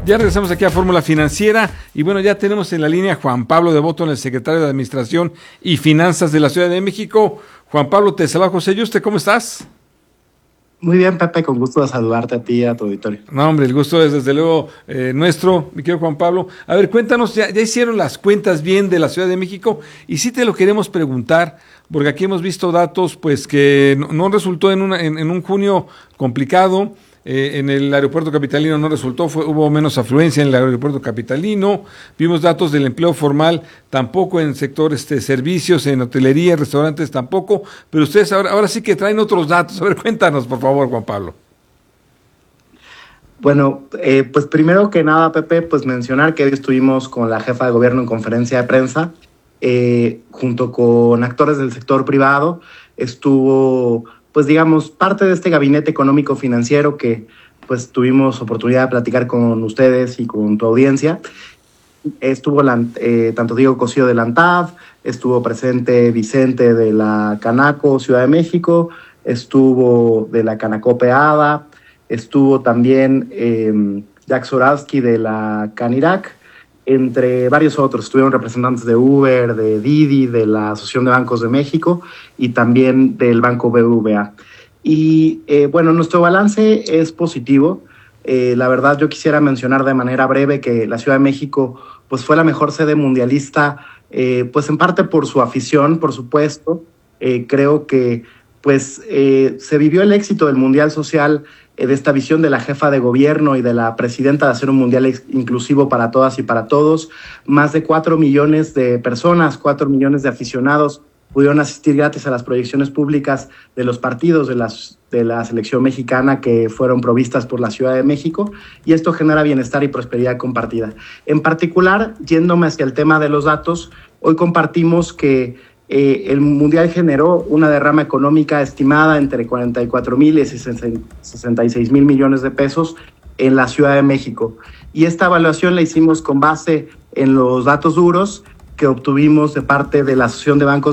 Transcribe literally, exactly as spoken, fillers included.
Ya regresamos aquí a Fórmula Financiera y bueno, ya tenemos en la línea a Juan Pablo Devoto, el secretario de Administración y Finanzas de la Ciudad de México. Juan Pablo, te saluda José Yuste, ¿cómo estás? Muy bien, Pepe, con gusto de saludarte a ti y a tu auditorio. No, hombre, el gusto es desde luego eh, nuestro, mi querido Juan Pablo. A ver, cuéntanos, ya, ya hicieron las cuentas bien de la Ciudad de México y sí te lo queremos preguntar, porque aquí hemos visto datos pues que no, no resultó en, una, en, en un junio complicado. Eh, en el aeropuerto capitalino no resultó, fue, hubo menos afluencia en el aeropuerto capitalino, vimos datos del empleo formal, tampoco en sector este, servicios, en hotelería, restaurantes tampoco, pero ustedes ahora, ahora sí que traen otros datos. A ver, cuéntanos por favor, Juan Pablo. Bueno, eh, pues primero que nada, Pepe, pues mencionar que hoy estuvimos con la jefa de gobierno en conferencia de prensa, eh, junto con actores del sector privado, estuvo... pues digamos, parte de este gabinete económico financiero que pues tuvimos oportunidad de platicar con ustedes y con tu audiencia. Estuvo la, eh, tanto Diego Cosío de la ANTAD, estuvo presente Vicente de la Canaco Ciudad de México, estuvo de la Canacope ADA, estuvo también eh, Jack Zorawski de la Canirac, entre varios otros. Estuvieron representantes de Uber, de Didi, de la Asociación de Bancos de México y también del Banco B B V A. Y eh, bueno, nuestro balance es positivo. Eh, la verdad, yo quisiera mencionar de manera breve que la Ciudad de México pues, fue la mejor sede mundialista, eh, pues en parte por su afición, por supuesto. Eh, creo que pues, eh, se vivió el éxito del Mundial Social, de esta visión de la jefa de gobierno y de la presidenta de hacer un mundial inclusivo para todas y para todos. Más de cuatro millones de personas, cuatro millones de aficionados pudieron asistir gratis a las proyecciones públicas de los partidos de, las, de la selección mexicana que fueron provistas por la Ciudad de México, y esto genera bienestar y prosperidad compartida. En particular, yéndome hacia el tema de los datos, hoy compartimos que Eh, el Mundial generó una derrama económica estimada entre cuarenta y cuatro mil y sesenta y seis mil millones de pesos en la Ciudad de México. Y esta evaluación la hicimos con base en los datos duros que obtuvimos de parte de la Asociación de Bancos